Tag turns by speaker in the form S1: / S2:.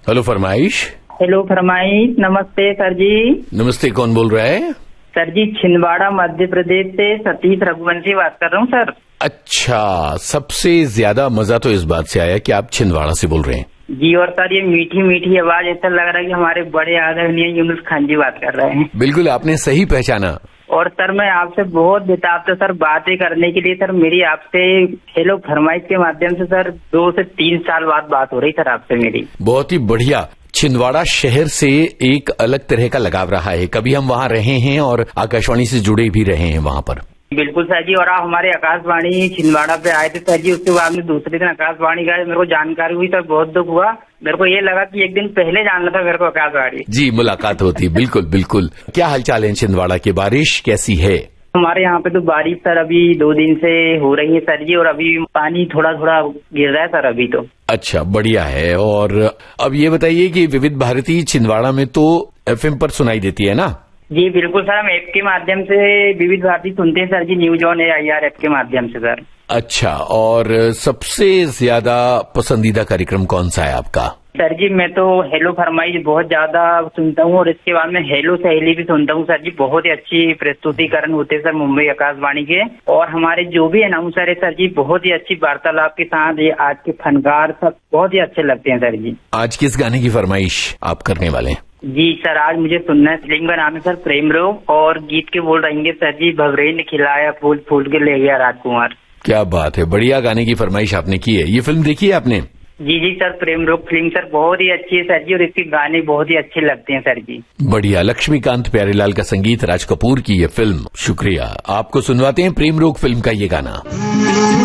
S1: Hello फरमाइश।
S2: Hello फरमाइश। नमस्ते सर जी।
S1: नमस्ते, कौन बोल रहा है?
S2: सर जी छिंदवाड़ा मध्य प्रदेश से सतीश रघुवंशी बात कर रहा हूँ सर।
S1: अच्छा, सबसे ज्यादा मजा तो इस बात से आया कि आप छिंदवाड़ा से बोल रहे हैं।
S2: जी, और सर ये मीठी मीठी आवाज ऐसा लग रहा है कि हमारे बड़े आदरणीय यूनुस खान जी बात कर रहे हैं।
S1: बिल्कुल, आपने सही पहचाना।
S2: और सर मैं आपसे बहुत बेताब था सर बातें करने के लिए। सर मेरी आपसे हेलो फरमाइश के माध्यम से सर 2 से 3 साल बाद बात हो रही सर आपसे मेरी।
S1: बहुत ही बढ़िया। छिंदवाड़ा शहर से एक अलग तरह का लगाव रहा है, कभी हम वहाँ रहे हैं और आकाशवाणी से जुड़े भी रहे हैं वहाँ पर।
S2: बिल्कुल सर जी, और आप हमारे आकाशवाणी छिंदवाड़ा पे आए थे सर जी, उसके बाद में दूसरे दिन आकाशवाणी का मेरे को जानकारी हुई सर, बहुत दुख हुआ। मेरे को ये लगा कि एक दिन पहले जानना था मेरे को आकाशवाणी।
S1: जी, मुलाकात होती। बिल्कुल बिल्कुल। क्या हालचाल है छिंदवाड़ा की? बारिश कैसी है?
S2: हमारे यहाँ पे तो बारिश सर अभी 2 दिन से हो रही है सर जी, और अभी पानी थोड़ा थोड़ा गिर रहा है सर अभी तो।
S1: अच्छा, बढ़िया है। और अब ये बताइए कि विविध भारती छिंदवाड़ा में तो FM पर सुनाई देती है ना?
S2: जी बिल्कुल सर, हम ऐप के माध्यम से विविध भारती सुनते हैं sir ji, news on AIR app के माध्यम से सर।
S1: अच्छा, और सबसे ज्यादा पसंदीदा कार्यक्रम कौन सा है आपका?
S2: सर जी मैं तो हेलो फरमाइश बहुत ज्यादा सुनता हूँ, और इसके बाद में हेलो सहेली भी सुनता हूँ सर जी। बहुत ही अच्छी प्रस्तुतिकरण होते हैं सर मुंबई आकाशवाणी के, और हमारे जो भी अनाउंसर है सर जी बहुत ही अच्छी वार्तालाप के साथ ये आज के फनकार सब बहुत ही अच्छे लगते हैं सर जी।
S1: आज किस गाने की फरमाइश आप करने वाले हैं?
S2: जी सर, आज मुझे सुनना है, फिल्म का नाम है सर प्रेम रोग, और गीत के बोल रहेंगे सर जी भवरे ने खिलाया फूल फूल के ले गया राजकुमार।
S1: क्या बात है, बढ़िया गाने की फरमाइश आपने की है। ये फिल्म देखी है आपने?
S2: जी जी सर, प्रेम रोग फिल्म सर बहुत ही अच्छी है सर जी, और इसके गाने बहुत ही अच्छे लगते हैं सर जी।
S1: बढ़िया। लक्ष्मीकांत प्यारेलाल का संगीत, राज कपूर की ये फिल्म। शुक्रिया। आपको सुनवाते हैं प्रेम रोग फिल्म का ये गाना।